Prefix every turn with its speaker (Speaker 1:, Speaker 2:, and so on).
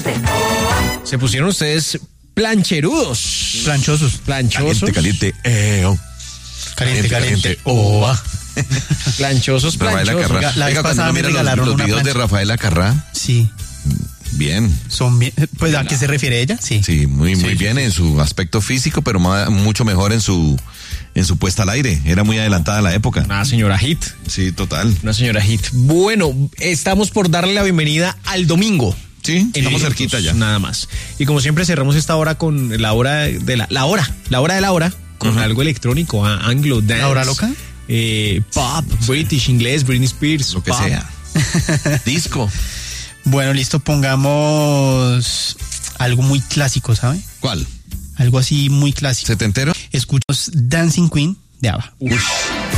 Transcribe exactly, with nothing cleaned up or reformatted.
Speaker 1: caliente.
Speaker 2: Se pusieron ustedes plancherudos.
Speaker 3: Planchosos.
Speaker 2: Planchosos.
Speaker 4: Caliente, caliente, eh, oh.
Speaker 3: Caliente, caliente.
Speaker 4: oh.
Speaker 3: Oh.
Speaker 2: Planchosos,
Speaker 4: Rafaela
Speaker 2: planchosos.
Speaker 4: Carrá.
Speaker 3: Oiga, la vez
Speaker 4: Oiga, cuando
Speaker 3: pasada
Speaker 4: uno
Speaker 3: me
Speaker 4: mira los-
Speaker 3: regalaron
Speaker 4: los,
Speaker 3: una
Speaker 4: videos de
Speaker 3: plancha.
Speaker 4: Rafaela Carrá,
Speaker 3: Sí.
Speaker 4: bien.
Speaker 3: Son bien. Pues, ¿a qué se refiere ella? Sí.
Speaker 4: Sí, muy, muy
Speaker 3: Sí,
Speaker 4: bien
Speaker 3: sí,
Speaker 4: en su aspecto físico, pero ma- mucho mejor en su en su puesta al aire. Era muy adelantada a la época.
Speaker 2: Una señora hit.
Speaker 4: Sí, total.
Speaker 2: Una señora hit. Bueno, estamos por darle la bienvenida al domingo.
Speaker 4: Sí,
Speaker 2: En
Speaker 4: estamos
Speaker 2: minutos,
Speaker 4: cerquita ya.
Speaker 2: Nada más. Y como siempre cerramos esta hora con la hora de la, la hora, la hora de la hora, con
Speaker 4: Ujú.
Speaker 2: algo electrónico, ah, anglo dance.
Speaker 3: ¿La hora loca?
Speaker 2: Eh, pop, British, inglés, Britney Spears.
Speaker 4: Lo que
Speaker 2: pop.
Speaker 4: sea. Disco.
Speaker 3: Bueno, listo, pongamos algo muy clásico, ¿sabe?
Speaker 4: ¿Cuál?
Speaker 3: Algo así muy clásico.
Speaker 4: ¿Setentero?
Speaker 3: Escuchamos Dancing Queen de ABBA.
Speaker 2: Uf.